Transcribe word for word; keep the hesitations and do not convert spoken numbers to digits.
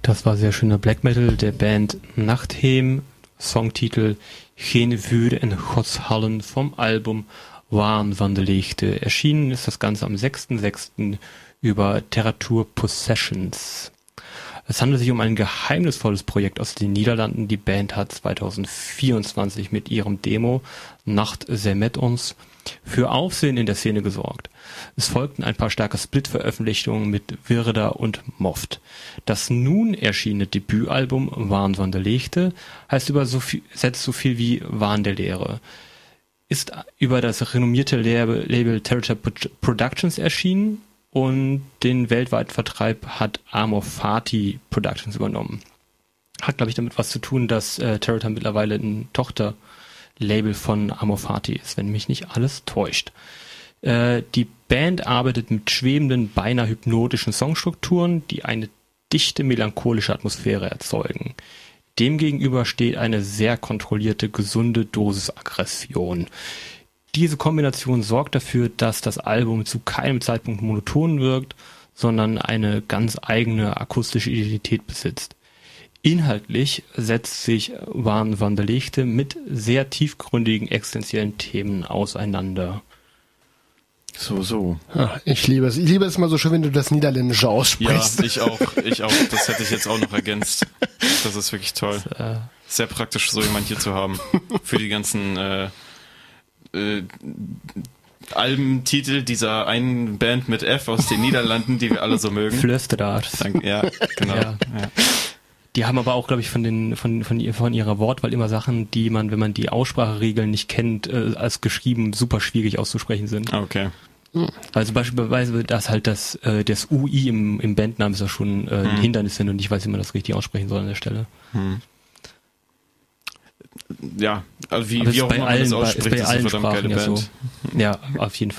Das war sehr schöner Black Metal der Band Nachtheem, Songtitel Geen vuur en godshallen vom Album Waan van de Leegte. Erschienen ist das Ganze am sechster sechster über Terratur Possessions. Es handelt sich um ein geheimnisvolles Projekt aus den Niederlanden. Die Band hat zwanzig vierundzwanzig mit ihrem Demo Nacht zij met ons für Aufsehen in der Szene gesorgt. Es folgten ein paar starke Split-Veröffentlichungen mit Wirda und Moft. Das nun erschienene Debütalbum Waan van de Leegte heißt übersetzt so viel wie Wahn der Leere. Ist über das renommierte Label Territor Productions erschienen und den weltweiten Vertreib hat Amor Fati Productions übernommen. Hat, glaube ich, damit was zu tun, dass äh, Territor mittlerweile ein Tochterlabel von Amor Fati ist, wenn mich nicht alles täuscht. Äh, die Band arbeitet mit schwebenden, beinahe hypnotischen Songstrukturen, die eine dichte, melancholische Atmosphäre erzeugen. Demgegenüber steht eine sehr kontrollierte, gesunde Dosis Aggression. Diese Kombination sorgt dafür, dass das Album zu keinem Zeitpunkt monoton wirkt, sondern eine ganz eigene akustische Identität besitzt. Inhaltlich setzt sich Waan van de Leegte mit sehr tiefgründigen existenziellen Themen auseinander. So, so. Ach, ich liebe es. Ich liebe es mal so schön, wenn du das Niederländische aussprichst. Ja, ich auch. Ich auch. Das hätte ich jetzt auch noch ergänzt. Das ist wirklich toll. Das, äh Sehr praktisch, so jemand hier zu haben. Für die ganzen äh, äh, Albentitel dieser einen Band mit F aus den Niederlanden, die wir alle so mögen. Flösterdaars. Ja, genau. Ja. Ja. Die haben aber auch, glaube ich, von den von von, ihr, von ihrer Wortwahl immer Sachen, die man, wenn man die Ausspracheregeln nicht kennt, äh, als geschrieben super schwierig auszusprechen sind. Okay. Also beispielsweise, dass halt das äh, das U I im, im Bandnamen ist ja schon äh, ein hm. Hindernis, wenn du nicht weißt, wie man das richtig aussprechen soll an der Stelle. Hm. Ja, also wie, aber wie auch bei immer allen, man das ausspricht, ist bei ist allen eine verdammt geile Sprachen ja Band. so. Ja, auf jeden Fall.